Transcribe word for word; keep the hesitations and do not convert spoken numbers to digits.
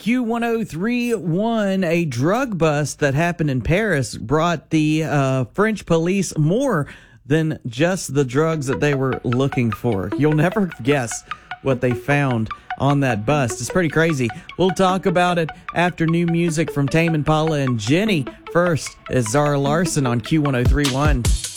Q one oh three point one, a drug bust that happened in Paris brought the uh, French police more than just the drugs that they were looking for. You'll never guess what they found on that bust. It's pretty crazy. We'll talk about it after new music from Tame Impala and Jenny. First is Zara Larsson on Q one oh three point one.